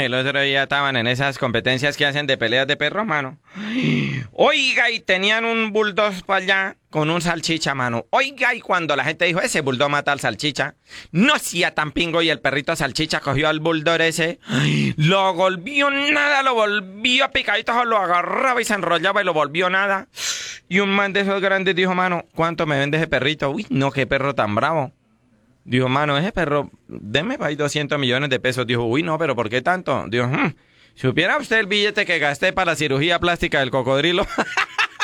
El otro día estaban en esas competencias que hacen de peleas de perros, mano. Oiga, y tenían un bulldog para allá con un salchicha, mano. Oiga, y cuando la gente dijo, ese bulldog mata al salchicha, no hacía tan pingo y el perrito salchicha cogió al bulldog ese, lo volvió nada, lo volvió picadito, lo agarraba y se enrollaba y lo volvió nada. Y un man de esos grandes dijo, mano, ¿cuánto me vende ese perrito? Uy, no, qué perro tan bravo. Dijo, mano, ese perro, deme para ahí 200 millones de pesos. Dijo, uy, no, pero ¿por qué tanto? Dijo, ¿supiera usted el billete que gasté para la cirugía plástica del cocodrilo?